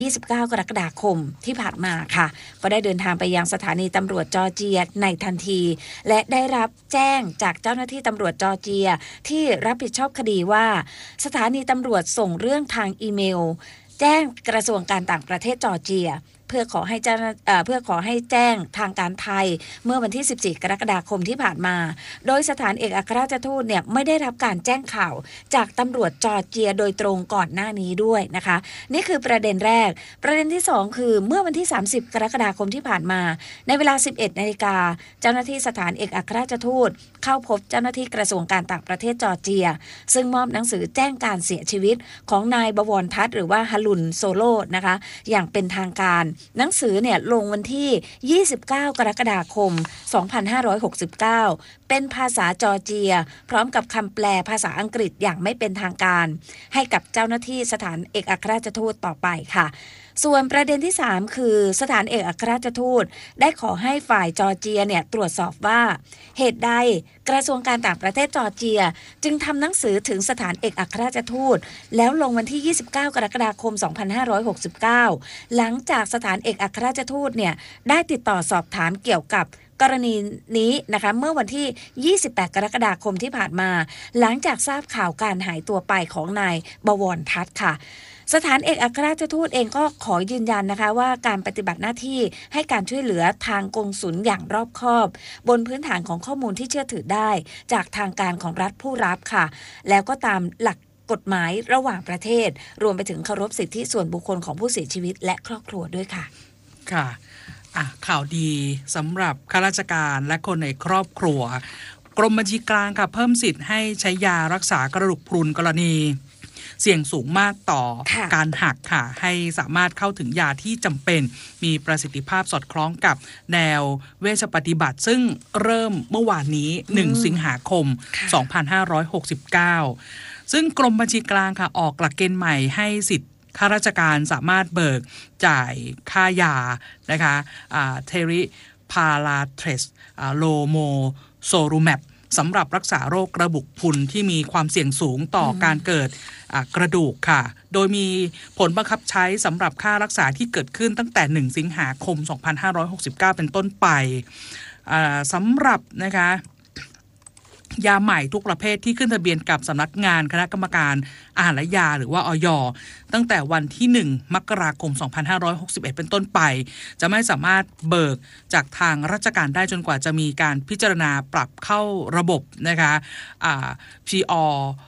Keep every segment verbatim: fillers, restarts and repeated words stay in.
ยี่สิบเก้ากรกฎาคมที่ผ่านมาค่ะก็ได้เดินทางไปยังสถานีตำรวจจอร์เจียในทันทีและได้รับแจ้งจากเจ้าหน้าที่ตำรวจจอร์เจียที่รับผิดชอบคดีว่าสถานีตำรวจส่งเรื่องทางอีเมลแจ้งกระทรวงการต่างประเทศจอร์เจียเพื่อขอให้เจ้าเพื่อขอให้แจ้งทางการไทยเมื่อวันที่สิบสี่กรกฎาคมที่ผ่านมาโดยสถานเอกอัครราชทูตเนี่ยไม่ได้รับการแจ้งข่าวจากตำรวจจอร์เจียโดยตรงก่อนหน้านี้ด้วยนะคะนี่คือประเด็นแรกประเด็นที่สองคือเมื่อวันที่สามสิบกรกฎาคมที่ผ่านมาในเวลา สิบเอ็ดนาฬิกาเจ้าหน้าที่สถานเอกอัครราชทูตเข้าพบเจ้าหน้าที่กระทรวงการต่างประเทศจอร์เจียซึ่งมอบหนังสือแจ้งการเสียชีวิตของนายบวรทัศน์หรือว่าฮารุนโซโลนะคะอย่างเป็นทางการหนังสือเนี่ยลงวันที่ยี่สิบเก้ากรกฎาคมสองพันห้าร้อยหกสิบเก้าเป็นภาษาจอร์เจียพร้อมกับคำแปลภาษาอังกฤษอย่างไม่เป็นทางการให้กับเจ้าหน้าที่สถานเอกอัครราชทูตต่อไปค่ะส่วนประเด็นที่สามคือสถานเอกอัครราชทูตได้ขอให้ฝ่ายจอร์เจียเนี่ยตรวจสอบว่าเหตุใดกระทรวงการต่างประเทศจอร์เจียจึงทำหนังสือถึงสถานเอกอัครราชทูตแล้วลงวันที่ยี่สิบเก้ากรกฎาคมสองพันห้าร้อยหกสิบเก้าหลังจากสถานเอกอัครราชทูตเนี่ยได้ติดต่อสอบถามเกี่ยวกับกรณีนี้นะคะเมื่อวันที่ยี่สิบแปดกรกฎาคมที่ผ่านมาหลังจากทราบข่าวการหายตัวไปของนายบวรทัศน์ค่ะสถานเอกอัครราชทูตเองก็ขอยืนยันนะคะว่าการปฏิบัติหน้าที่ให้การช่วยเหลือทางกงสุลอย่างรอบคอบบนพื้นฐานของข้อมูลที่เชื่อถือได้จากทางการของรัฐผู้รับค่ะแล้วก็ตามหลักกฎหมายระหว่างประเทศรวมไปถึงเคารพสิทธิส่วนบุคคลของผู้เสียชีวิตและครอบครัวด้วยค่ะค่ะอ่ะข่าวดีสำหรับข้าราชการและคนในครอบครัวกรมบัญชีกลางค่ะเพิ่มสิทธิ์ให้ใช้ยารักษากระดูกพรุนกรณีเสี่ยงสูงมากต่อการหักค่ะให้สามารถเข้าถึงยาที่จำเป็นมีประสิทธิภาพสอดคล้องกับแนวเวชปฏิบัติซึ่งเริ่มเมื่อวานนี้หนึ่งสิงหาคมสองพันห้าร้อยหกสิบเก้าซึ่งกรมบัญชีกลางค่ะออกหลักเกณฑ์ใหม่ให้สิทธิ์ข้าราชการสามารถเบิกจ่ายค่ายานะคะเทริพาราเทรสโลโมโซรูแมปสำหรับรักษาโรคกระดูกพรุนที่มีความเสี่ยงสูงต่อการเกิดกระดูกค่ะโดยมีผลบังคับใช้สำหรับค่ารักษาที่เกิดขึ้นตั้งแต่หนึ่งสิงหาคมสองพันห้าร้อยหกสิบเก้าเป็นต้นไปสำหรับนะคะยาใหม่ทุกประเภทที่ขึ้นทะเบียนกับสำนักงานคณะกรรมการอาหารและยาหรือว่าอย.ตั้งแต่วันที่หนึ่งมกราคมสองพันห้าร้อยหกสิบเอ็ดเป็นต้นไปจะไม่สามารถเบิกจากทางราชการได้จนกว่าจะมีการพิจารณาปรับเข้าระบบนะคะอ่า พี อ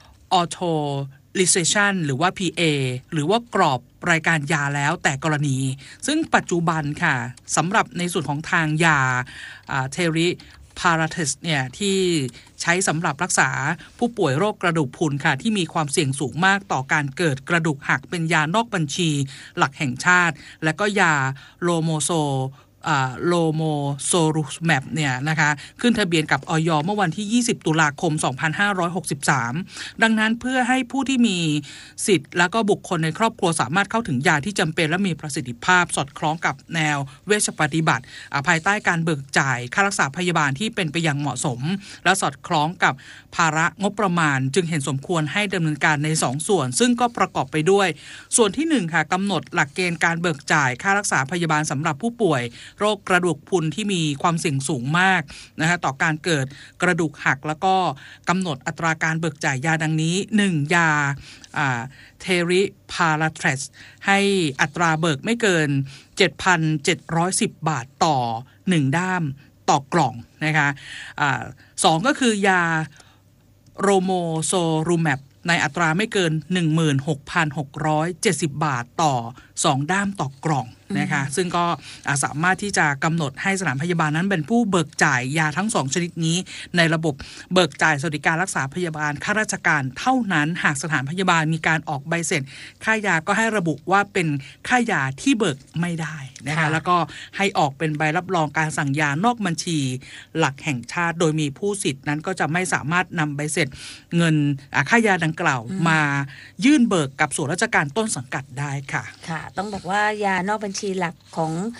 Authorization หรือว่า พี เอ หรือว่ากรอบรายการยาแล้วแต่กรณีซึ่งปัจจุบันค่ะสำหรับในส่วนของทางยาเทริพาราเทสเนี่ยที่ใช้สำหรับรักษาผู้ป่วยโรคกระดูกพรุนค่ะที่มีความเสี่ยงสูงมากต่อการเกิดกระดูกหักเป็นยานอกบัญชีหลักแห่งชาติและก็ยาโลโมโซโลโมโซรูแมปเนี่ยนะคะขึ้นทะเบียนกับอย.เมื่อวันที่ยี่สิบตุลาคมสองพันห้าร้อยหกสิบสามดังนั้นเพื่อให้ผู้ที่มีสิทธิ์และก็บุคคลในครอบครัวสามารถเข้าถึงยาที่จำเป็นและมีประสิทธิภาพสอดคล้องกับแนวเวชปฏิบัติภายใต้การเบิกจ่ายค่ารักษาพยาบาลที่เป็นไปอย่างเหมาะสมและสอดคล้องกับภาระงบประมาณจึงเห็นสมควรให้ดำเนินการในสองส่วนซึ่งก็ประกอบไปด้วยส่วนที่หนึ่งค่ะกำหนดหลักเกณฑ์การเบิกจ่ายค่ารักษาพยาบาลสำหรับผู้ป่วยโรคกระดูกพรุนที่มีความเสี่ยงสูงมากนะคะต่อการเกิดกระดูกหักแล้วก็กำหนดอัตราการเบิกจ่ายยาดังนี้หนึ่งยาเทริพาราเทรสให้อัตราเบิกไม่เกิน เจ็ดพันเจ็ดร้อยสิบ บาทต่อหนึ่งด้ามต่อกล่องนะคะอ่าสองก็คือยาโรโมโซรูแมปในอัตราไม่เกิน หนึ่งหมื่นหกพันหกร้อยเจ็ดสิบ บาทต่อสองด้ามต่อกล่องนะคะซึ่งก็สามารถที่จะกำหนดให้สถานพยาบาลนั้นเป็นผู้เบิกจ่ายยาทั้งสองชนิดนี้ในระบบเบิกจ่ายสวัสดิการรักษาพยาบาลข้าราชการเท่านั้นหากสถานพยาบาลมีการออกใบเสร็จค่ายาก็ให้ระบุว่าเป็นค่ายาที่เบิกไม่ได้นะคะแล้วก็ให้ออกเป็นใบรับรองการสั่งยานอกบัญชีหลักแห่งชาติโดยมีผู้สิทธิ์นั้นก็จะไม่สามารถนำใบเสร็จเงินค่ายาดังกล่าวมายื่นเบิกกับส่วนราชการต้นสังกัดได้ค่ะค่ะต้องบอกว่ายานอกบัญชีหลักของ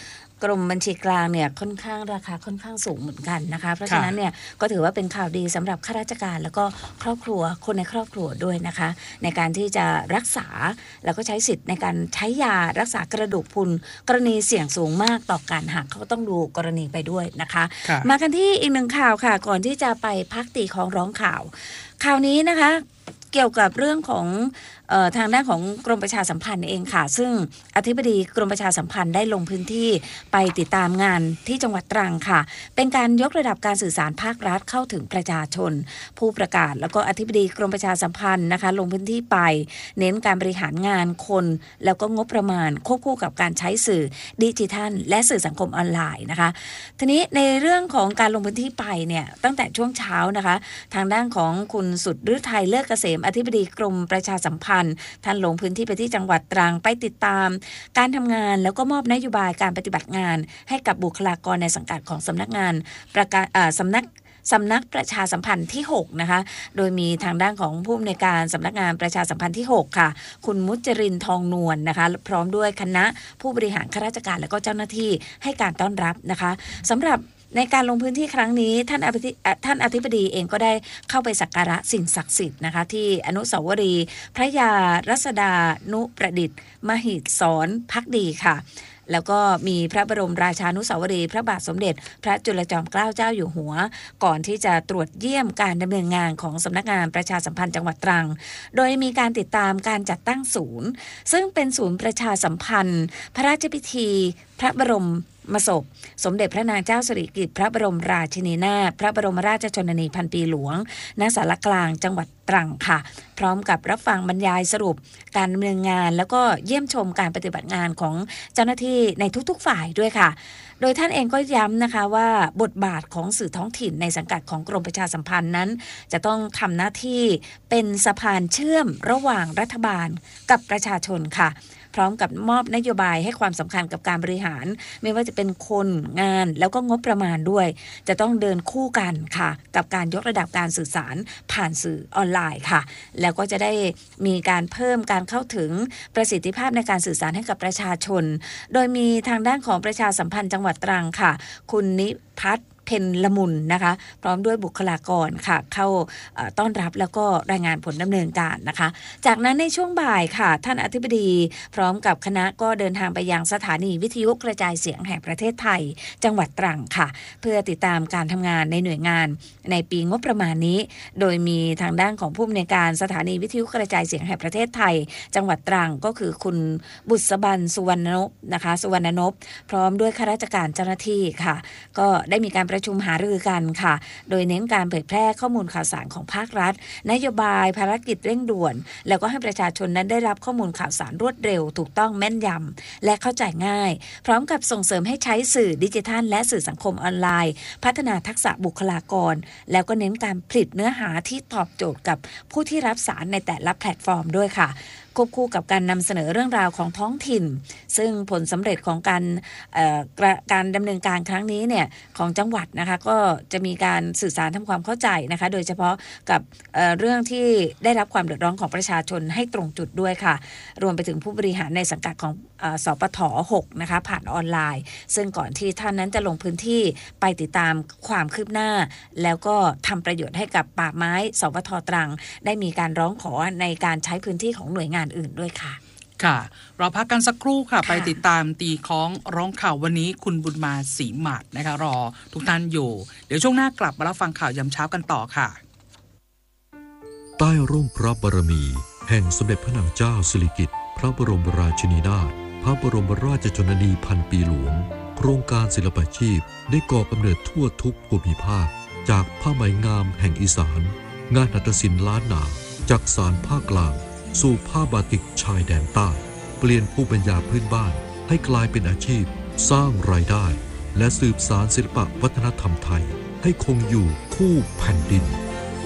กรมบัญชีกลางเนี่ยค่อนข้างราคาค่อนข้างสูงเหมือนกันนะคะเพราะฉะนั้นเนี่ยก็ถือว่าเป็นข่าวดีสำหรับข้าราชการแล้วก็ครอบครัวคนในครอบครัวด้วยนะคะในการที่จะรักษาแล้วก็ใช้สิทธิ์ในการใช้ยารักษากระดูกพรุนกรณีเสี่ยงสูงมากต่อการหักเขาก็ต้องดูกรณีไปด้วยนะคะมากันที่อีกหนึ่งข่าวค่ะก่อนที่จะไปพักตีของร้องข่าวข่าวนี้นะคะเกี่ยวกับเรื่องของเอ่อทางด้านของกรมประชาสัมพันธ์เองค่ะซึ่งอธิบดีกรมประชาสัมพันธ์ได้ลงพื้นที่ไปติดตามงานที่จังหวัดตรังค่ะเป็นการยกระดับการสื่อสารภาครัฐเข้าถึงประชาชนผู้ประกาศแล้วก็อธิบดีกรมประชาสัมพันธ์นะคะลงพื้นที่ไปเน้นการบริหารงานคนแล้วก็งบประมาณควบคู่กับการใช้สื่อดิจิทัลและสื่อสังคมออนไลน์นะคะทีนี้ในเรื่องของการลงพื้นที่ไปเนี่ยตั้งแต่ช่วงเช้านะคะทางด้านของคุณสุดฤทัยเลิศเกษมอธิบดีกรมประชาสัมพันธ์ท่านลงพื้นที่ไปที่จังหวัดตรังไปติดตามการทำงานแล้วก็มอบนโยบายการปฏิบัติงานให้กับบุคลากรในสังกัดของสำนักงานประกาศสำนักสำนักประชาสัมพันธ์ที่หกนะคะโดยมีทางด้านของผู้อำนวยการสำนักงานประชาสัมพันธ์ที่หกค่ะคุณมุจรินทองนวล นะคะพร้อมด้วยคณะผู้บริหารข้าราชการและก็เจ้าหน้าที่ให้การต้อนรับนะคะสำหรับในการลงพื้นที่ครั้งนี้ท่านอธิท่านอธิบดีเองก็ได้เข้าไปสักการะสิ่งศักดิ์สิทธิ์นะคะที่อนุสาวรีย์พระยารัศดานุประดิษฐ์มหิศรภักดีค่ะแล้วก็มีพระบรมราชานุสาวรีย์พระบาทสมเด็จพระจุลจอมเกล้าเจ้าอยู่หัวก่อนที่จะตรวจเยี่ยมการดำเนินงานของสำนักงานประชาสัมพันธ์จังหวัดตรังโดยมีการติดตามการจัดตั้งศูนย์ซึ่งเป็นศูนย์ประชาสัมพันธ์พระราชพิธีพระบรมมศพสมเด็จพระนางเจ้าสิริกิติ์พระบรมราชินีนาถพระบรมราชชนนีพันปีหลวงณศาลากลางจังหวัดตรังค่ะพร้อมกับรับฟังบรรยายสรุปการดำเนินงานแล้วก็เยี่ยมชมการปฏิบัติงานของเจ้าหน้าที่ในทุกๆฝ่ายด้วยค่ะโดยท่านเองก็ย้ำนะคะว่าบทบาทของสื่อท้องถิ่นในสังกัดของกรมประชาสัมพันธ์นั้นจะต้องทำหน้าที่เป็นสะพานเชื่อมระหว่างรัฐบาลกับประชาชนค่ะพร้อมกับมอบนโยบายให้ความสำคัญกับการบริหารไม่ว่าจะเป็นคนงานแล้วก็งบประมาณด้วยจะต้องเดินคู่กันค่ะกับการยกระดับการสื่อสารผ่านสื่อออนไลน์ค่ะแล้วก็จะได้มีการเพิ่มการเข้าถึงประสิทธิภาพในการสื่อสารให้กับประชาชนโดยมีทางด้านของประชาสัมพันธ์จังหวัดตรังค่ะคุณนิพัฒน์เพนละมุนนะคะพร้อมด้วยบุคลากรค่ะเข้าต้อนรับแล้วก็รายงานผลดำเนินการนะคะจากนั้นในช่วงบ่ายค่ะท่านอธิบดีพร้อมกับคณะก็เดินทางไปยังสถานีวิทยุกระจายเสียงแห่งประเทศไทยจังหวัดตรังค่ะเพื่อติดตามการทำงานในหน่วยงานในปีงบประมาณนี้โดยมีทางด้านของผู้อำนวยการสถานีวิทยุกระจายเสียงแห่งประเทศไทยจังหวัดตรังก็คือคุณบุษบันสุวรรณนพนะคะสุวรรณนพพร้อมด้วยข้าราชการเจ้าหน้าที่ค่ะก็ได้มีการประชุมหารือกันค่ะโดยเน้นการเผยแพร่ข้อมูลข่าวสารของภาครัฐนโยบายภารกิจเร่งด่วนแล้วก็ให้ประชาชนนั้นได้รับข้อมูลข่าวสารรวดเร็วถูกต้องแม่นยำและเข้าใจง่ายพร้อมกับส่งเสริมให้ใช้สื่อดิจิทัลและสื่อสังคมออนไลน์พัฒนาทักษะบุคลากรแล้วก็เน้นการผลิตเนื้อหาที่ตอบโจทย์กับผู้ที่รับสารในแต่ละแพลตฟอร์มด้วยค่ะควบคู่กับการนำเสนอเรื่องราวของท้องถิ่นซึ่งผลสำเร็จของการการดำเนินการครั้งนี้เนี่ยของจังหวัดนะคะก็จะมีการสื่อสารทำความเข้าใจนะคะโดยเฉพาะกับเอ่อเรื่องที่ได้รับความเดือดร้อนของประชาชนให้ตรงจุดด้วยค่ะรวมไปถึงผู้บริหารในสังกัดของสปทหกนะคะผ่านออนไลน์ซึ่งก่อนที่ท่านนั้นจะลงพื้นที่ไปติดตามความคืบหน้าแล้วก็ทำประโยชน์ให้กับป่าไม้สปทตรังได้มีการร้องขอในการใช้พื้นที่ของหน่วยงานอื่นด้วยค่ะค่ะเราพักกันสักครู่ค่ะไปติดตามตีค้องร้องข่าววันนี้คุณบุญมาศรีหมัดนะคะรอทุกท่านอยู่เดี๋ยวช่วงหน้ากลับมารับฟังข่าวยามเช้ากันต่อค่ะใต้ร่มพระบารมีแห่งสมเด็จพระนางเจ้าสิริกิติ์พระบรมราชินีนาถพระบรมราชชนนีพันปีหลวงโครงการศิลปาชีพได้ก่อกำเนิดทั่วทุกภูมิภาคจากผ้าไหมงามแห่งอีสานงานหัตถศิลป์ล้านนาจากสานภาคกลางสู่ผ้าบาติกชายแดนใต้เปลี่ยนภูมิปัญญาพื้นบ้านให้กลายเป็นอาชีพสร้างรายได้และสืบสานศิลปวัฒนธรรมไทยให้คงอยู่คู่แผ่นดิน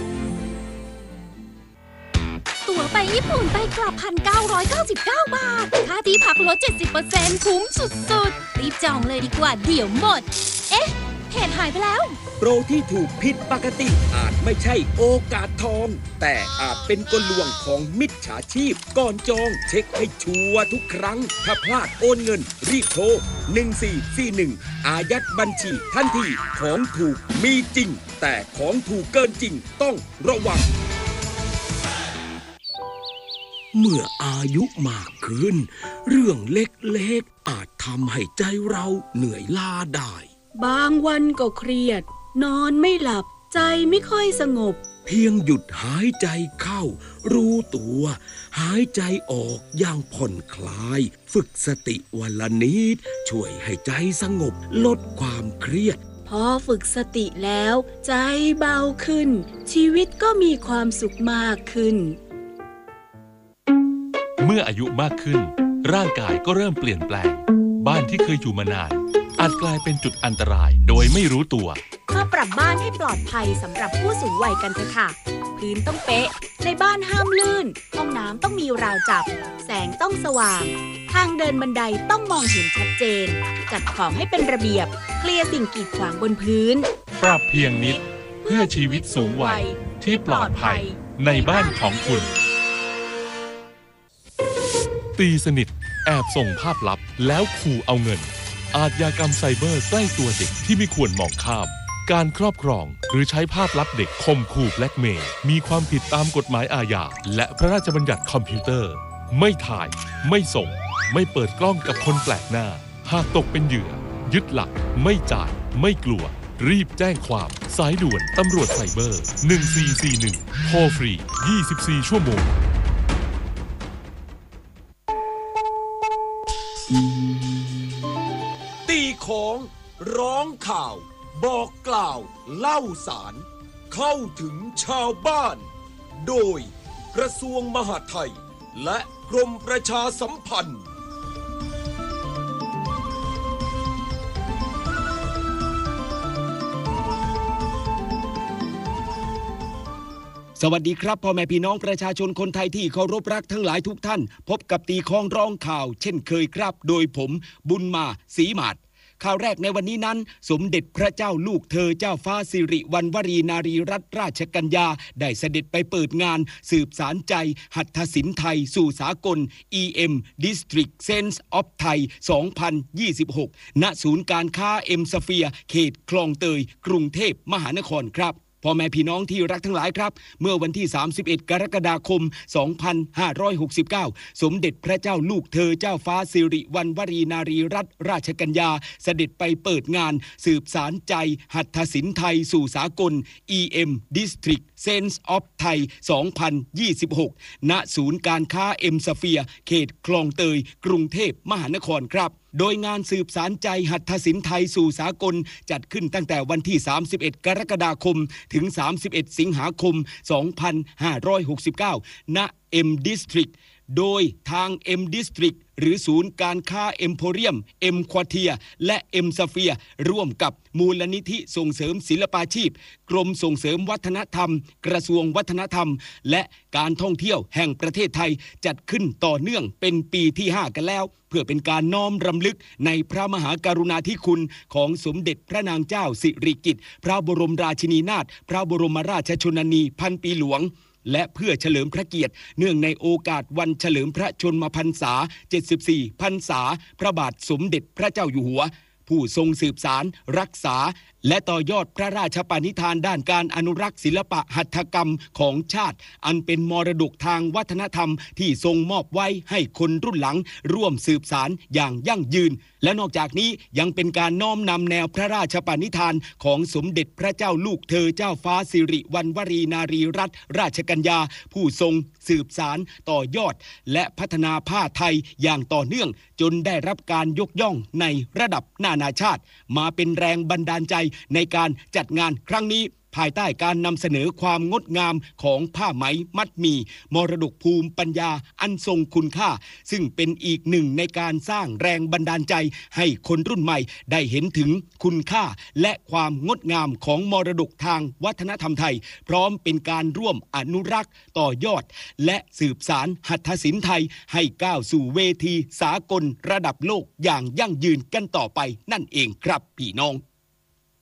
ตั๋วไปญี่ปุ่นไปกลับ หนึ่งพันเก้าร้อยเก้าสิบเก้า บาทค่าที่พักลด เจ็ดสิบเปอร์เซ็นต์ คุ้มสุดๆรีบจองเลยดีกว่าเดี๋ยวหมดเอ๊ะเพเขตหายไปแล้วโปรที่ถูกผิดปกติอาจไม่ใช่โอกาสทองแต่อาจเป็นกลลวงของมิจฉาชีพก่อนจองเช็คให้ชัวร์ทุกครั้งถ้าพลาดโอนเงินรีบโทรหนึ่งสี่สี่หนึ่งอายัดบัญชีทันทีของถูกมีจริงแต่ของถูกเกินจริงต้องระวังเมื่ออายุมากขึ้นเรื่องเล็กๆอาจทำให้ใจเราเหนื่อยล้าได้บางวันก็เครียดนอนไม่หลับใจไม่ค่อยสงบเพียงหยุดหายใจเข้ารู้ตัวหายใจออกอย่างผ่อนคลายฝึกสติวันละนิดช่วยให้ใจสงบลดความเครียดพอฝึกสติแล้วใจเบาขึ้นชีวิตก็มีความสุขมากขึ้นเมื่ออายุมากขึ้นร่างกายก็เริ่มเปลี่ยนแปลงบ้านที่เคยอยู่มานานอาจกลายเป็นจุดอันตรายโดยไม่รู้ตัวมาปรับบ้านให้ปลอดภัยสำหรับผู้สูงวัยกันเถอะค่ะพื้นต้องเป๊ะในบ้านห้ามลื่นห้องน้ำต้องมีราวจับแสงต้องสว่างทางเดินบันไดต้องมองเห็นชัดเจนจัดของให้เป็นระเบียบเคลียร์สิ่งกีดขวางบนพื้นปรับเพียงนิดเพื่อชีวิตสูงวัยที่ปลอดภัยในบ้านของคุณตีสนิทแอบส่งภาพลับแล้วขู่เอาเงินอาชญากรรมไซเบอร์ใกล้ตัวเด็กที่ไม่ควรมองข้ามการครอบครองหรือใช้ภาพลับเด็กข่มขู่แบล็กเมย์มีความผิดตามกฎหมายอาญาและพระราชบัญญัติคอมพิวเตอร์ไม่ถ่ายไม่ส่งไม่เปิดกล้องกับคนแปลกหน้าหากตกเป็นเหยื่อยึดหลักไม่จ่ายไม่กลัวรีบแจ้งความสายด่วนตำรวจไซเบอร์หนึ่งสี่สี่หนึ่งโทรฟรียี่สิบสี่ชั่วโมงตีของร้องข่าวบอกกล่าวเล่าสารเข้าถึงชาวบ้านโดยกระทรวงมหาดไทยและกรมประชาสัมพันธ์สวัสดีครับพ่อแม่พี่น้องประชาชนคนไทยที่เคารพรักทั้งหลายทุกท่านพบกับตีของร้องข่าวเช่นเคยครับโดยผมบุญมาศรีหมาดข่าวแรกในวันนี้นั้นสมเด็จพระเจ้าลูกเธอเจ้าฟ้าสิริวัณวรีนารีรัตนราชกัญญาได้เสด็จไปเปิดงานสืบสารใจหัตถศิลป์ไทยสู่สากล อี เอ็ม District Sense of Thai สองพันยี่สิบหก ณ ศูนย์การค้าเอ็มสเฟียร์เขตคลองเตยกรุงเทพมหานครครับพ่อแม่พี่น้องที่รักทั้งหลายครับเมื่อวันที่สามสิบเอ็ดกรกฎาคมสองพันห้าร้อยหกสิบเก้าสมเด็จพระเจ้าลูกเธอเจ้าฟ้าสิริวัณวรีนารีรัตนราชกัญญาเสด็จไปเปิดงานสืบสารใจหัตถศิลป์ไทยสู่สากล อี เอ็ม District Sense of Thai สองพันยี่สิบหก ณ ศูนย์การค้าเอ็มสเฟียร์เขตคลองเตยกรุงเทพมหานครครับโดยงานสืบสารใจหัตถศิลป์ไทยสู่สากลจัดขึ้นตั้งแต่วันที่สามสิบเอ็ดกรกฎาคมถึงสามสิบเอ็ดสิงหาคมสองพันห้าร้อยหกสิบเก้าณ เอ็ม District โดยทาง เอ็ม District หรือศูนย์การค้าเอ็มโพเรียมเอ็มควอเทียและเอ็มสเฟียร่วมกับมูลนิธิส่งเสริมศิลปาชีพกรมส่งเสริมวัฒนธรรมกระทรวงวัฒนธรรมและการท่องเที่ยวแห่งประเทศไทยจัดขึ้นต่อเนื่องเป็นปีที่ห้ากันแล้วเพื่อเป็นการน้อมรำลึกในพระมหากรุณาธิคุณของสมเด็จพระนางเจ้าสิริกิติ์พระบรมราชินีนาถพระบรมราชชนนีพันปีหลวงและเพื่อเฉลิมพระเกียรติเนื่องในโอกาสวันเฉลิมพระชนมพรรษาเจ็ดสิบสี่พรรษาพระบาทสมเด็จพระเจ้าอยู่หัวผู้ทรงสืบสารรักษาและต่อยอดพระราชปณิธานด้านการอนุรักษ์ศิลปะหัตถกรรมของชาติอันเป็นมรดกทางวัฒนธรรมที่ทรงมอบไว้ให้คนรุ่นหลังร่วมสืบสารอย่างยั่งยืนและนอกจากนี้ยังเป็นการน้อมนำแนวพระราชปณิธานของสมเด็จพระเจ้าลูกเธอเจ้าฟ้าสิริวัณวรีนารีรัตนราชกัญญาผู้ทรงสืบสารต่อยอดและพัฒนาผ้าไทยอย่างต่อเนื่องจนได้รับการยกย่องในระดับนานาชาติมาเป็นแรงบันดาลใจในการจัดงานครั้งนี้ภายใต้การนำเสนอความงดงามของผ้าไหมมัดหมี่มรดกภูมิปัญญาอันทรงคุณค่าซึ่งเป็นอีกหนึ่งในการสร้างแรงบันดาลใจให้คนรุ่นใหม่ได้เห็นถึงคุณค่าและความงดงามของมรดกทางวัฒนธรรมไทยพร้อมเป็นการร่วมอนุรักษ์ต่อยอดและสืบสารหัตถศิลป์ไทยให้ก้าวสู่เวทีสากลระดับโลกอย่างยั่งยืนกันต่อไปนั่นเองครับพี่น้อง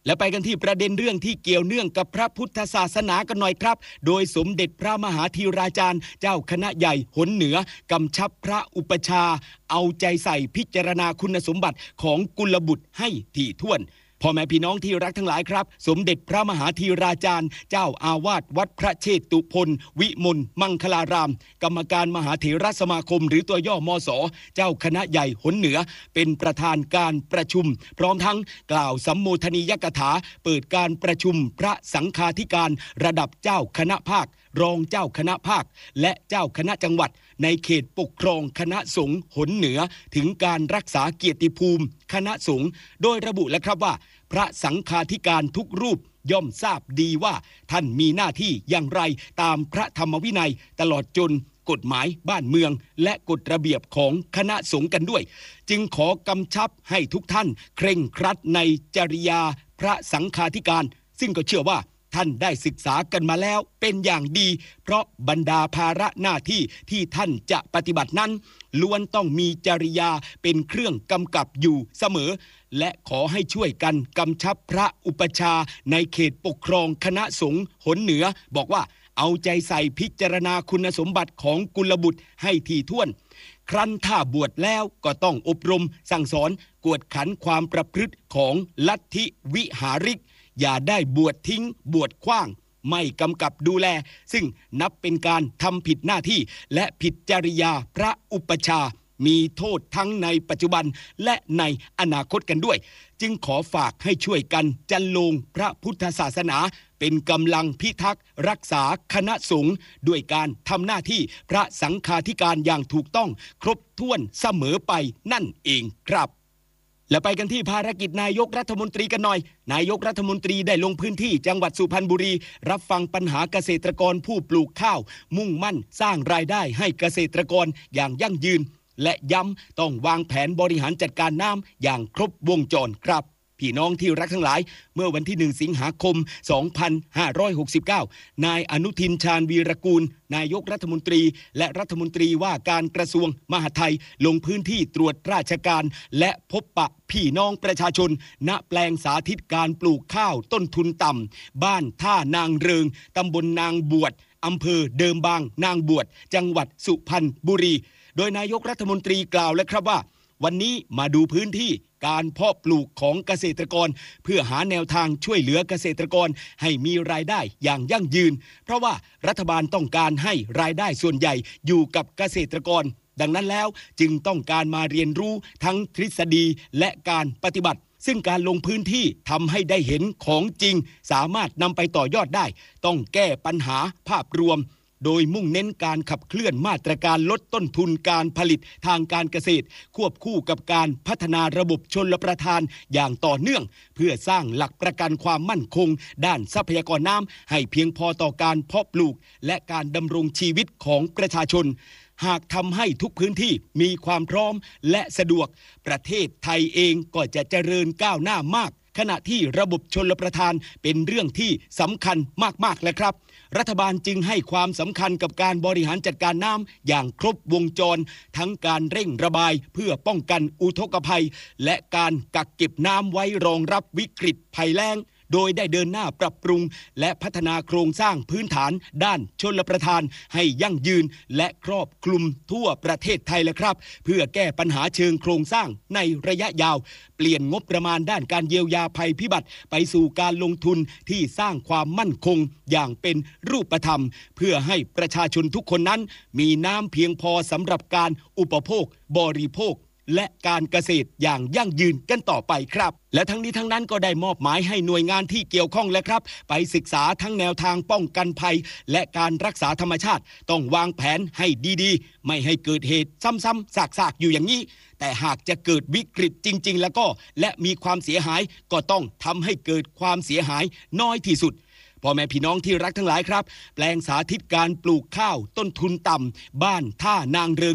และไปกันที่ประเด็นเรื่องที่เกี่ยวเนื่องกับพระพุทธศาสนากันหน่อยครับโดยสมเด็จพระมหาธีราจารย์เจ้าคณะใหญ่หนเหนือกำชับพระอุปชาเอาใจใส่พิจารณาคุณสมบัติของกุลบุตรให้ถี่ถ้วนพ่อแม่พี่น้องที่รักทั้งหลายครับสมเด็จพระมหาธีราจารย์เจ้าอาวาสวัดพระเชตุพนวิมลมังคลารามกรรมการมหาเถรสมาคมหรือตัวย่อมส.เจ้าคณะใหญ่หนเหนือเป็นประธานการประชุมพร้อมทั้งกล่าวสัมโมทนียกถาเปิดการประชุมพระสังฆาธิการระดับเจ้าคณะภาครองเจ้าคณะภาคและเจ้าคณะจังหวัดในเขตปกครองคณะสงฆ์หนเหนือถึงการรักษาเกียรติภูมิคณะสงฆ์โดยระบุแล้วครับว่าพระสังฆาธิการทุกรูปย่อมทราบดีว่าท่านมีหน้าที่อย่างไรตามพระธรรมวินัยตลอดจนกฎหมายบ้านเมืองและกฎระเบียบของคณะสงฆ์กันด้วยจึงขอกำชับให้ทุกท่านเคร่งครัดในจริยาพระสังฆาธิการซึ่งก็เชื่อว่าท่านได้ศึกษากันมาแล้วเป็นอย่างดีเพราะบรรดาภาระหน้าที่ที่ท่านจะปฏิบัตินั้นล้วนต้องมีจริยาเป็นเครื่องกำกับอยู่เสมอและขอให้ช่วยกันกำชับพระอุปชาในเขตปกครองคณะสงฆ์หนเหนือบอกว่าเอาใจใส่พิจารณาคุณสมบัติของกุลบุตรให้ถี่ถ้วนครั้นถ้าบวชแล้วก็ต้องอบรมสั่งสอนกวดขันความประพฤติของลัทธิวิหาริกอย่าได้บวชทิ้งบวชขว้างไม่กำกับดูแลซึ่งนับเป็นการทำผิดหน้าที่และผิดจริยาพระอุปชามีโทษทั้งในปัจจุบันและในอนาคตกันด้วยจึงขอฝากให้ช่วยกันจันโลงพระพุทธศาสนาเป็นกำลังพิทักษ์รักษาคณะสงฆ์ด้วยการทำหน้าที่พระสังฆาธิการอย่างถูกต้องครบถ้วนเสมอไปนั่นเองครับและไปกันที่ภารกิจนายกรัฐมนตรีกันหน่อยนายกรัฐมนตรีได้ลงพื้นที่จังหวัดสุพรรณบุรีรับฟังปัญหาเกษตรกรผู้ปลูกข้าวมุ่งมั่นสร้างรายได้ให้เกษตรกรอย่างยั่งยืนและย้ำต้องวางแผนบริหารจัดการน้ำอย่างครบวงจรครับพี่น้องที่รักทั้งหลายเมื่อวันที่หนึ่งสิงหาคมสองพันห้าร้อยหกสิบเก้านายอนุทินชาญวีรกูลนายกรัฐมนตรีและรัฐมนตรีว่าการกระทรวงมหาดไทยลงพื้นที่ตรวจราชการและพบปะพี่น้องประชาชนณแปลงสาธิตการปลูกข้าวต้นทุนต่ำบ้านท่านางเริงตำบลนางบวชอำเภอเดิมบางนางบวชจังหวัดสุพรรณบุรีโดยนายกรัฐมนตรีกล่าวแล้วครับว่าวันนี้มาดูพื้นที่การเพาะปลูกของเกษตรกรเพื่อหาแนวทางช่วยเหลือเกษตรกรให้มีรายได้อย่างยั่งยืนเพราะว่ารัฐบาลต้องการให้รายได้ส่วนใหญ่อยู่กับเกษตรกรดังนั้นแล้วจึงต้องการมาเรียนรู้ทั้งทฤษฎีและการปฏิบัติซึ่งการลงพื้นที่ทำให้ได้เห็นของจริงสามารถนำไปต่อยอดได้ต้องแก้ปัญหาภาพรวมโดยมุ่งเน้นการขับเคลื่อนมาตรการลดต้นทุนการผลิตทางการเกษตรควบคู่กับการพัฒนาระบบชลประทานอย่างต่อเนื่องเพื่อสร้างหลักประกันความมั่นคงด้านทรัพยากรน้ำให้เพียงพอต่อการเพาะปลูกและการดำรงชีวิตของประชาชนหากทำให้ทุกพื้นที่มีความพร้อมและสะดวกประเทศไทยเองก็จะเจริญก้าวหน้ามากขณะที่ระบบชลประทานเป็นเรื่องที่สำคัญมากๆเลยครับรัฐบาลจึงให้ความสำคัญกับการบริหารจัดการน้ำอย่างครบวงจรทั้งการเร่งระบายเพื่อป้องกันอุทกภัยและการกักเก็บน้ำไว้รองรับวิกฤตภัยแล้งโดยได้เดินหน้าปรับปรุงและพัฒนาโครงสร้างพื้นฐานด้านชลประทานให้ยั่งยืนและครอบคลุมทั่วประเทศไทยเลยครับเพื่อแก้ปัญหาเชิงโครงสร้างในระยะยาวเปลี่ยนงบประมาณด้านการเยียวยาภัยพิบัติไปสู่การลงทุนที่สร้างความมั่นคงอย่างเป็นรูปธรรมเพื่อให้ประชาชนทุกคนนั้นมีน้ำเพียงพอสำหรับการอุปโภคบริโภคและการเกษตรอย่างยั่งยืนกันต่อไปครับและทั้งนี้ทั้งนั้นก็ได้มอบหมายให้หน่วยงานที่เกี่ยวข้องแล้วครับไปศึกษาทั้งแนวทางป้องกันภัยและการรักษาธรรมชาติต้องวางแผนให้ดีๆไม่ให้เกิดเหตุซ้ำๆซากๆอยู่อย่างนี้แต่หากจะเกิดวิกฤตจริงๆแล้วก็และมีความเสียหายก็ต้องทำให้เกิดความเสียหายน้อยที่สุดพ่อแม่พี่น้องที่รักทั้งหลายครับแปลงสาธิตการปลูกข้าวต้นทุนต่ำบ้านท่านางเริงนี้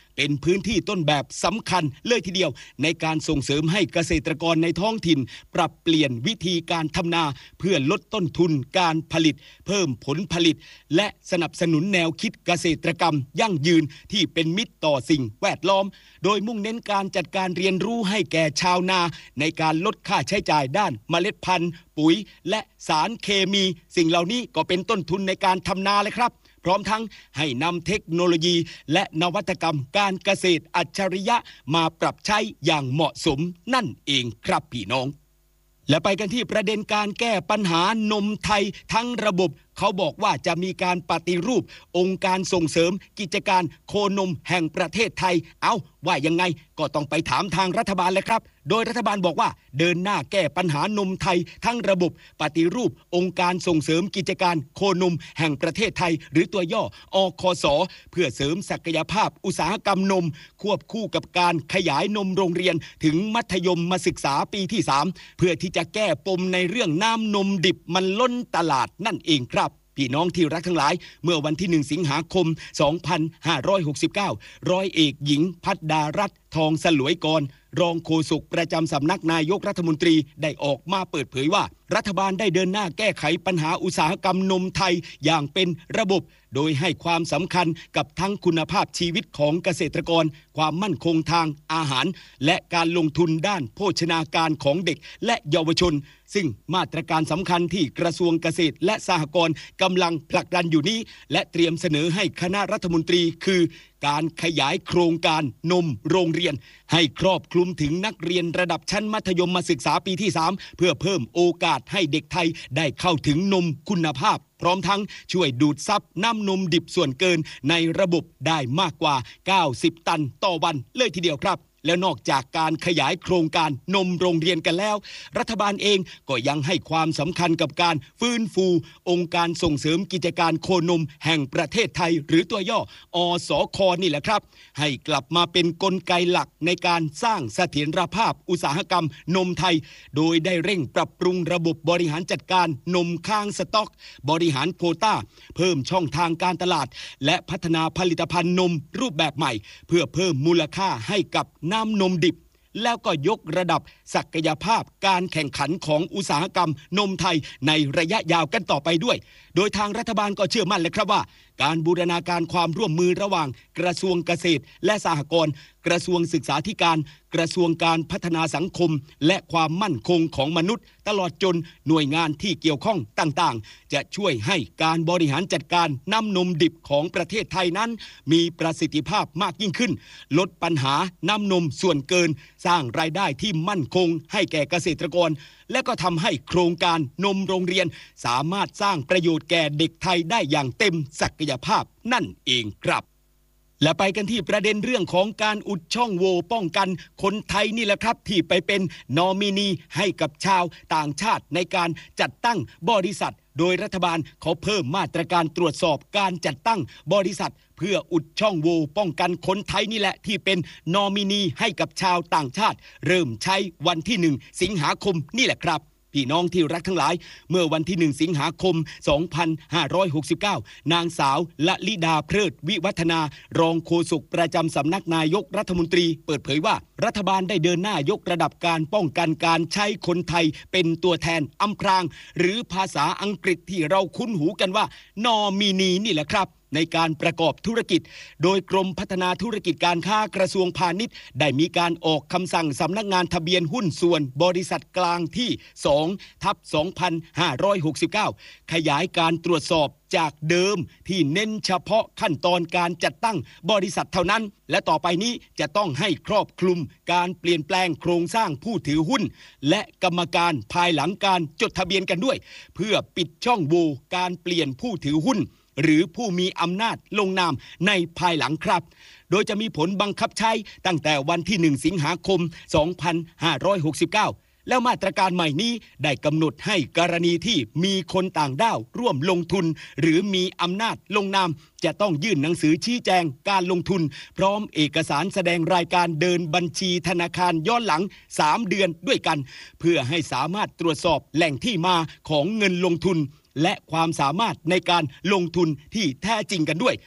เป็นพื้นที่ต้นแบบสำคัญเลยทีเดียวในการส่งเสริมให้เกษตรกรในท้องถิ่นปรับเปลี่ยนวิธีการทำนาเพื่อลดต้นทุนการผลิตเพิ่มผลผลิตและสนับสนุนแนวคิดเกษตรกรรมยั่งยืนที่เป็นมิตรต่อสิ่งแวดล้อมโดยมุ่งเน้นการจัดการเรียนรู้ให้แก่ชาวนาในการลดค่าใช้จ่ายด้านเมล็ดพันธุ์ปุ๋ยและสารเคมีสิ่งเหล่านี้ก็เป็นต้นทุนในการทำนาเลยครับพร้อมทั้งให้นำเทคโนโลยีและนวัตกรรมการเกษตรอัจฉริยะมาปรับใช้อย่างเหมาะสมนั่นเองครับพี่น้องและไปกันที่ประเด็นการแก้ปัญหานมไทยทั้งระบบเขาบอกว่าจะมีการปฏิรูปองค์การส่งเสริมกิจการโคนมแห่งประเทศไทยเอาว่ายังไงก็ต้องไปถามทางรัฐบาลเลยครับโดยรัฐบาลบอกว่าเดินหน้าแก้ปัญหานมไทยทั้งระบบปฏิรูปองค์การส่งเสริมกิจการโคนมแห่งประเทศไทยหรือตัวย่ออคส.เพื่อเสริมศักยภาพอุตสาหกรรมนมควบคู่กับการขยายนมโรงเรียนถึงมัธยมมาศึกษาปีที่สามเพื่อที่จะแก้ปมในเรื่องน้ำนมดิบมันล้นตลาดนั่นเองครับพี่น้องที่รักทั้งหลายเมื่อวันที่หนึ่งสิงหาคมสองพันห้าร้อยหกสิบเก้าร้อยเอกหญิงภัดดารัตน์ทองสลวยกรรองโฆษกประจำสำนักนายกรัฐมนตรีได้ออกมาเปิดเผยว่ารัฐบาลได้เดินหน้าแก้ไขปัญหาอุตสาหกรรมนมไทยอย่างเป็นระบบโดยให้ความสำคัญกับทั้งคุณภาพชีวิตของเกษตรกรความมั่นคงทางอาหารและการลงทุนด้านโภชนาการของเด็กและเยาวชนซึ่งมาตรการสำคัญที่กระทรวงเกษตรและสหกรณ์กำลังผลักดันอยู่นี้และเตรียมเสนอให้คณะรัฐมนตรีคือการขยายโครงการนมโรงเรียนให้ครอบคลุมถึงนักเรียนระดับชั้นมัธยมศึกษาปีที่สามเพื่อเพิ่มโอกาสให้เด็กไทยได้เข้าถึงนมคุณภาพพร้อมทั้งช่วยดูดซับน้ำนมดิบส่วนเกินในระบบได้มากกว่าเก้าสิบตันต่อวันเลยทีเดียวครับแล้วนอกจากการขยายโครงการนมโรงเรียนกันแล้วรัฐบาลเองก็ยังให้ความสำคัญกับการฟื้นฟูองค์การส่งเสริมกิจการโคนมแห่งประเทศไทยหรือตัวย่ออสค.นี่แหละครับให้กลับมาเป็นกลไกหลักในการสร้างเสถียรภาพอุตสาหกรรมนมไทยโดยได้เร่งปรับปรุงระบบบริหารจัดการนมค้างสต็อกบริหารโควต้าเพิ่มช่องทางการตลาดและพัฒนาผลิตภัณฑ์นมรูปแบบใหม่เพื่อเพิ่มมูลค่าให้กับน้ำนมดิบแล้วก็ยกระดับศักยภาพการแข่งขันของอุตสาหกรรมนมไทยในระยะยาวกันต่อไปด้วยโดยทางรัฐบาลก็เชื่อมั่นเลยครับว่าการบูรณาการความร่วมมือระหว่างกระทรวงเกษตรและสหกรณ์กระทรวงศึกษาธิการกระทรวงการพัฒนาสังคมและความมั่นคงของมนุษย์ตลอดจนหน่วยงานที่เกี่ยวข้องต่างๆจะช่วยให้การบริหารจัดการน้ำนมดิบของประเทศไทยนั้นมีประสิทธิภาพมากยิ่งขึ้นลดปัญหาน้ำนมส่วนเกินสร้างรายได้ที่มั่นคงให้แก่เกษตรกรและก็ทำให้โครงการนมโรงเรียนสามารถสร้างประโยชน์แก่เด็กไทยได้อย่างเต็มศักยภาพนั่นเองครับและไปกันที่ประเด็นเรื่องของการอุดช่องโหว่ป้องกันคนไทยนี่แหละครับที่ไปเป็นนอมินีให้กับชาวต่างชาติในการจัดตั้งบริษัทโดยรัฐบาลเขาเพิ่มมาตรการตรวจสอบการจัดตั้งบริษัทเพื่ออุดช่องโหว่ป้องกันคนไทยนี่แหละที่เป็นนอมินีให้กับชาวต่างชาติเริ่มใช้วันที่หนึ่งสิงหาคมนี่แหละครับพี่น้องที่รักทั้งหลายเมื่อวันที่หนึ่งสิงหาคมสองพันห้าร้อยหกสิบเก้านางสาวละลิดาเพลิดวิวัฒนารองโฆษกประจำสำนักนายกรัฐมนตรีเปิดเผยว่ารัฐบาลได้เดินหน้ายกระดับการป้องกันการใช้คนไทยเป็นตัวแทนอำพรางหรือภาษาอังกฤษที่เราคุ้นหูกันว่านอมินีนี่แหละครับในการประกอบธุรกิจโดยกรมพัฒนาธุรกิจการค้ากระทรวงพาณิชย์ได้มีการออกคำสั่งสำนักงานทะเบียนหุ้นส่วนบริษัทกลางที่ สองทับสองพันห้าร้อยหกสิบเก้า ขยายการตรวจสอบจากเดิมที่เน้นเฉพาะขั้นตอนการจัดตั้งบริษัทเท่านั้นและต่อไปนี้จะต้องให้ครอบคลุมการเปลี่ยนแปลงโครงสร้างผู้ถือหุ้นและกรรมการภายหลังการจดทะเบียนกันด้วยเพื่อปิดช่องโหว่การเปลี่ยนผู้ถือหุ้นหรือผู้มีอำนาจลงนามในภายหลังครับโดยจะมีผลบังคับใช้ตั้งแต่วันที่หนึ่งสิงหาคมสองพันห้าร้อยหกสิบเก้าแล้วมาตรการใหม่นี้ได้กำหนดให้กรณีที่มีคนต่างด้าวร่วมลงทุนหรือมีอำนาจลงนามจะต้องยื่นหนังสือชี้แจงการลงทุนพร้อมเอกสารแสดงรายการเดินบัญชีธนาคารย้อนหลังสามเดือนด้วยกันเพื่อให้สามารถตรวจสอบแหล่งที่มาของเงินลงทุนและความสามารถในการลงทุนที่แท้จริงกันด้วย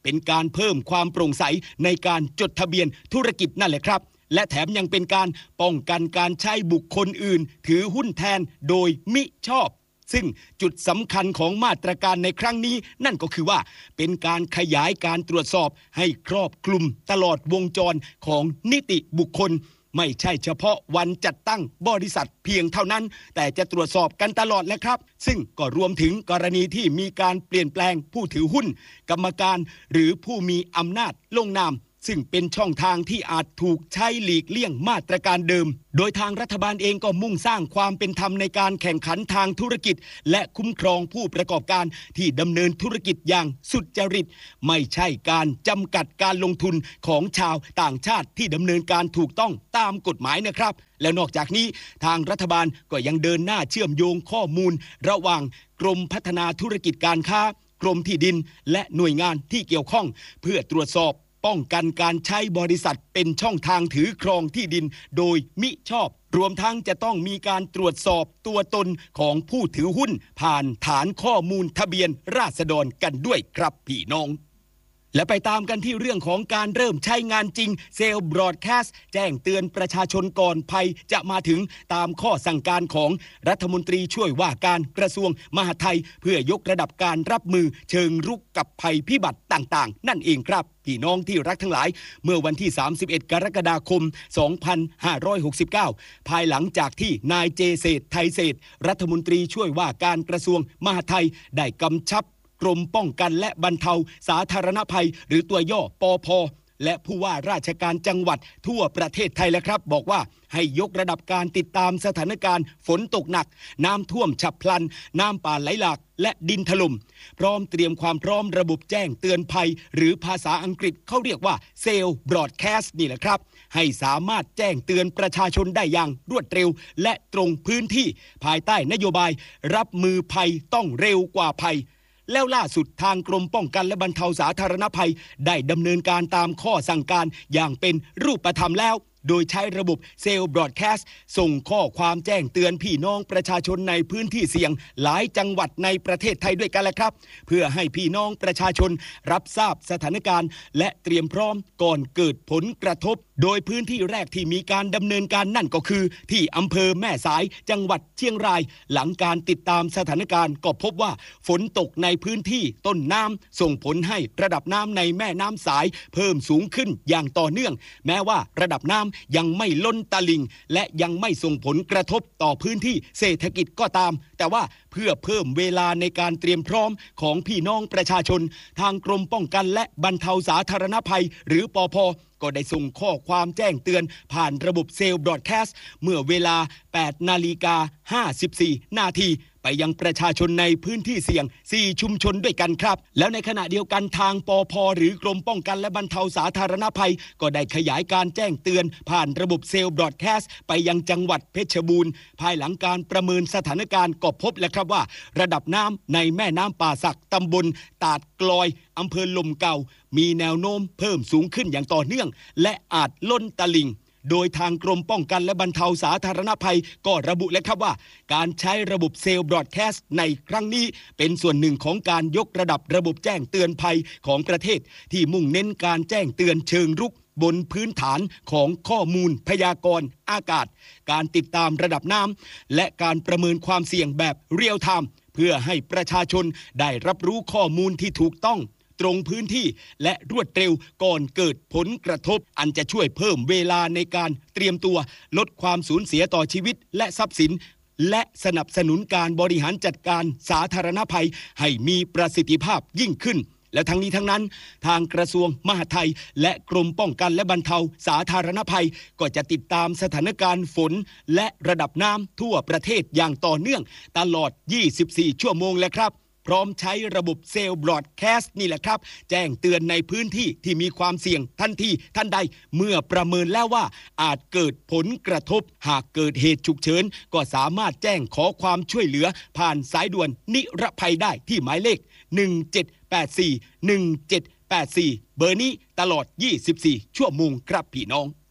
เป็นการเพิ่มความโปร่งใสในการจดทะเบียนธุรกิจนั่นแหละครับและแถมยังเป็นการป้องกันการใช้บุคคลอื่นถือหุ้นแทนโดยมิชอบซึ่งจุดสำคัญของมาตรการในครั้งนี้นั่นก็คือว่าเป็นการขยายการตรวจสอบให้ครอบคลุมตลอดวงจรของนิติบุคคลไม่ใช่เฉพาะวันจัดตั้งบริษัทเพียงเท่านั้นแต่จะตรวจสอบกันตลอดแหละครับซึ่งก็รวมถึงกรณีที่มีการเปลี่ยนแปลงผู้ถือหุ้นกรรมการหรือผู้มีอำนาจลงนามซึ่งเป็นช่องทางที่อาจถูกใช้หลีกเลี่ยงมาตรการเดิมโดยทางรัฐบาลเองก็มุ่งสร้างความเป็นธรรมในการแข่งขันทางธุรกิจและคุ้มครองผู้ประกอบการที่ดำเนินธุรกิจอย่างสุจริตไม่ใช่การจำกัดการลงทุนของชาวต่างชาติที่ดำเนินการถูกต้องตามกฎหมายนะครับแล้วนอกจากนี้ทางรัฐบาลก็ยังเดินหน้าเชื่อมโยงข้อมูลระหว่างกรมพัฒนาธุรกิจการค้ากรมที่ดินและหน่วยงานที่เกี่ยวข้องเพื่อตรวจสอบป้องกันการใช้บริษัทเป็นช่องทางถือครองที่ดินโดยมิชอบรวมทั้งจะต้องมีการตรวจสอบตัวตนของผู้ถือหุ้นผ่านฐานข้อมูลทะเบียนราษฎรกันด้วยครับพี่น้องและไปตามกันที่เรื่องของการเริ่มใช้งานจริงเซลล์บรอดแคสต์แจ้งเตือนประชาชนก่อนภัยจะมาถึงตามข้อสั่งการของรัฐมนตรีช่วยว่าการกระทรวงมหาดไทยเพื่อยกระดับการรับมือเชิงรุกกับภัยพิบัติต่างๆนั่นเองครับพี่น้องที่รักทั้งหลายเมื่อวันที่สามสิบเอ็ดกรกฎาคมสองพันห้าร้อยหกสิบเก้าภายหลังจากที่นายเจเศรษฐ์ไทยเศรษฐ์รัฐมนตรีช่วยว่าการกระทรวงมหาดไทยได้กำชับกรมป้องกันและบรรเทาสาธารณภัยหรือตัวย่อปภ.และผู้ว่าราชการจังหวัดทั่วประเทศไทยแล้วครับบอกว่าให้ยกระดับการติดตามสถานการณ์ฝนตกหนักน้ำท่วมฉับพลันน้ำป่าไหลหลากและดินถล่มพร้อมเตรียมความพร้อมระบบแจ้งเตือนภัยหรือภาษาอังกฤษเขาเรียกว่าเซลล์บรอดแคสต์นี่แหละครับให้สามารถแจ้งเตือนประชาชนได้อย่างรวดเร็วและตรงพื้นที่ภายใต้นโยบายรับมือภัยต้องเร็วกว่าภัยแล้วล่าสุดทางกรมป้องกันและบรรเทาสาธารณภัยได้ดำเนินการตามข้อสั่งการอย่างเป็นรูปธรรมแล้วโดยใช้ระบบเซลล์บรอดแคสต์ส่งข้อความแจ้งเตือนพี่น้องประชาชนในพื้นที่เสี่ยงหลายจังหวัดในประเทศไทยด้วยกันแหละครับเพื่อให้พี่น้องประชาชนรับทราบสถานการณ์และเตรียมพร้อมก่อนเกิดผลกระทบโดยพื้นที่แรกที่มีการดำเนินการนั่นก็คือที่อำเภอแม่สายจังหวัดเชียงรายหลังการติดตามสถานการณ์ก็พบว่าฝนตกในพื้นที่ต้นน้ำส่งผลให้ระดับน้ำในแม่น้ำสายเพิ่มสูงขึ้นอย่างต่อเนื่องแม้ว่าระดับน้ำยังไม่ล้นตลิ่งและยังไม่ส่งผลกระทบต่อพื้นที่เศรษฐกิจก็ตามแต่ว่าเพื่อเพิ่มเวลาในการเตรียมพร้อมของพี่น้องประชาชนทางกรมป้องกันและบรรเทาสาธารณภัยหรือปภ.ก็ได้ส่งข้อความแจ้งเตือนผ่านระบบเซลล์บรอดแคสต์เมื่อเวลา แปดนาฬิกาห้าสิบสี่นาทีไปยังประชาชนในพื้นที่เสี่ยงสี่ชุมชนด้วยกันครับแล้วในขณะเดียวกันทางปภ.หรือกรมป้องกันและบรรเทาสาธารณภัยก็ได้ขยายการแจ้งเตือนผ่านระบบเซลล์บรอดแคสต์ไปยังจังหวัดเพชรบูรณ์ภายหลังการประเมินสถานการณ์ก็พบแล้วครับว่าระดับน้ำในแม่น้ำป่าสักตำบลตาดกลอยอำเภอลมเก่ามีแนวโน้มเพิ่มสูงขึ้นอย่างต่อเนื่องและอาจล้นตลิ่งโดยทางกรมป้องกันและบรรเทาสาธารณภัยก็ระบุแล้วครับว่าการใช้ระบบเซลล์บรอดแคสต์ในครั้งนี้เป็นส่วนหนึ่งของการยกระดับระบบแจ้งเตือนภัยของประเทศที่มุ่งเน้นการแจ้งเตือนเชิงรุกบนพื้นฐานของข้อมูลพยากรณ์อากาศการติดตามระดับน้ำและการประเมินความเสี่ยงแบบเรียลไทม์เพื่อให้ประชาชนได้รับรู้ข้อมูลที่ถูกต้องตรงพื้นที่และรวดเร็วก่อนเกิดผลกระทบอันจะช่วยเพิ่มเวลาในการเตรียมตัวลดความสูญเสียต่อชีวิตและทรัพย์สินและสนับสนุนการบริหารจัดการสาธารณภัยให้มีประสิทธิภาพยิ่งขึ้นและทั้งนี้ทั้งนั้นทางกระทรวงมหาดไทยและกรมป้องกันและบรรเทาสาธารณภัยก็จะติดตามสถานการณ์ฝนและระดับน้ำทั่วประเทศอย่างต่อเนื่องตลอดยี่สิบสี่ชั่วโมงแล้วครับพร้อมใช้ระบบเซลล์บรอดแคสต์นี่แหละครับแจ้งเตือนในพื้นที่ที่มีความเสี่ยงทันทีทันใดเมื่อประเมินแล้วว่าอาจเกิดผลกระทบหากเกิดเหตุฉุกเฉินก็สามารถแจ้งขอความช่วยเหลือผ่านสายด่วนนิรภัยได้ที่หมายเลขหนึ่งเจ็ดแปดสี่ หนึ่งเจ็ดแปดสี่เบอร์นี้ตลอดยี่สิบสี่ชั่วโมงครับพี่น้อง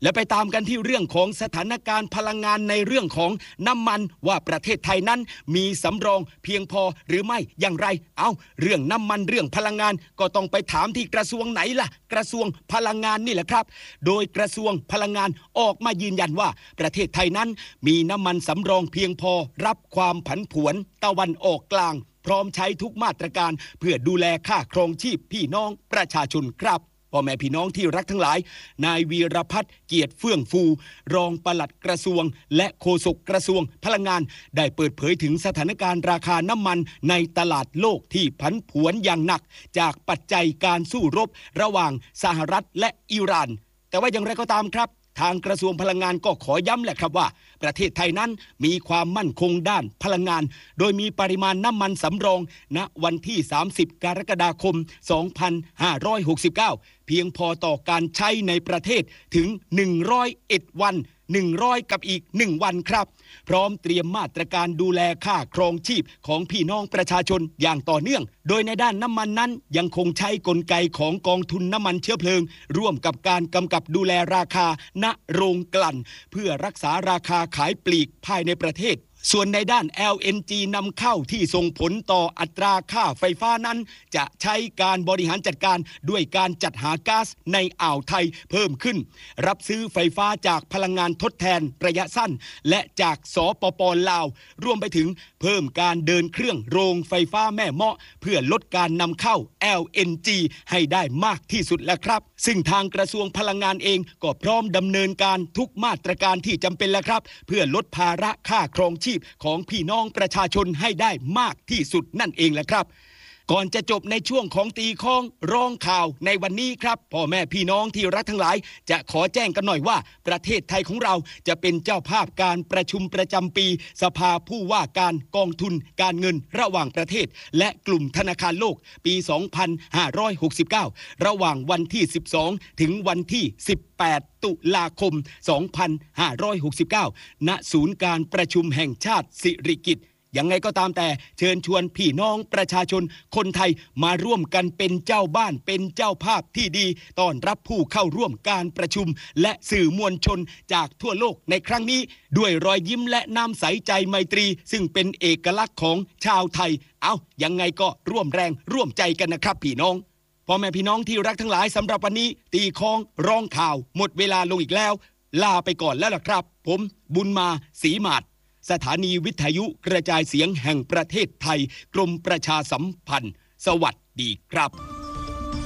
และไปตามกันที่เรื่องของสถานการณ์พลังงานในเรื่องของน้ำมันว่าประเทศไทยนั้นมีสำรองเพียงพอหรือไม่อย่างไรเอาเรื่องน้ำมันเรื่องพลังงานก็ต้องไปถามที่กระทรวงไหนล่ะกระทรวงพลังงานนี่แหละครับโดยกระทรวงพลังงานออกมายืนยันว่าประเทศไทยนั้นมีน้ำมันสำรองเพียงพอรับความผันผวนตะวันออกกลางพร้อมใช้ทุกมาตรการเพื่อดูแลค่าครองชีพพี่น้องประชาชนครับพ่อแม่พี่น้องที่รักทั้งหลายนายวีรพัฒน์เกียรติเฟื่องฟูรองปลัดกระทรวงและโฆษกกระทรวงพลังงานได้เปิดเผยถึงสถานการณ์ราคาน้ำมันในตลาดโลกที่ผันผวนอย่างหนักจากปัจจัยการสู้รบระหว่างสหรัฐและอิหร่านแต่ว่าอย่างไรก็ตามครับทางกระทรวงพลังงานก็ขอย้ำแหละครับว่าประเทศไทยนั้นมีความมั่นคงด้านพลังงานโดยมีปริมาณน้ำมันสำรองณวันที่สามสิบกรกฎาคมสองพันห้าร้อยหกสิบเก้าเพียงพอต่อการใช้ในประเทศถึงหนึ่งร้อยเอ็ดวันหนึ่งร้อยกับอีกหนึ่งวันครับพร้อมเตรียมมาตรการดูแลค่าครองชีพของพี่น้องประชาชนอย่างต่อเนื่องโดยในด้านน้ำมันนั้นยังคงใช้กลไกของกองทุนน้ำมันเชื้อเพลิงร่วมกับการกำกับดูแลราคาณโรงกลั่นเพื่อรักษาราคาขายปลีกภายในประเทศส่วนในด้าน แอล เอ็น จี นำเข้าที่ส่งผลต่ออัตราค่าไฟฟ้านั้นจะใช้การบริหารจัดการด้วยการจัดหาก๊าซในอ่าวไทยเพิ่มขึ้นรับซื้อไฟฟ้าจากพลังงานทดแทนระยะสั้นและจากสปป.ลาวรวมไปถึงเพิ่มการเดินเครื่องโรงไฟฟ้าแม่เมาะเพื่อลดการนำเข้า แอล เอ็น จี ให้ได้มากที่สุดแล้วครับซึ่งทางกระทรวงพลังงานเองก็พร้อมดำเนินการทุกมาตรการที่จำเป็นแล้วครับเพื่อลดภาระค่าครองชีพของพี่น้องประชาชนให้ได้มากที่สุดนั่นเองแหละครับก่อนจะจบในช่วงของตีข้องร้องข่าวในวันนี้ครับพ่อแม่พี่น้องที่รักทั้งหลายจะขอแจ้งกันหน่อยว่าประเทศไทยของเราจะเป็นเจ้าภาพการประชุมประจำปีสภาผู้ว่าการกองทุนการเงินระหว่างประเทศและกลุ่มธนาคารโลกปีสองพันห้าร้อยหกสิบเก้าระหว่างวันที่สิบสองถึงวันที่สิบแปดตุลาคมสองพันห้าร้อยหกสิบเก้าณศูนย์การประชุมแห่งชาติสิริกิติ์ยังไงก็ตามแต่เชิญชวนพี่น้องประชาชนคนไทยมาร่วมกันเป็นเจ้าบ้านเป็นเจ้าภาพที่ดีต้อนรับผู้เข้าร่วมการประชุมและสื่อมวลชนจากทั่วโลกในครั้งนี้ด้วยรอยยิ้มและน้ำใสใจไมตรีซึ่งเป็นเอกลักษณ์ของชาวไทยเอายังไงก็ร่วมแรงร่วมใจกันนะครับพี่น้องพ่อแม่พี่น้องที่รักทั้งหลายสำหรับวันนี้ตีคองร้องข่าวหมดเวลาลงอีกแล้วลาไปก่อนแล้วล่ะครับผมบุญมาศรีมาศสถานีวิทยุกระจายเสียงแห่งประเทศไทยกรมประชาสัมพันธ์สวัสดีครับ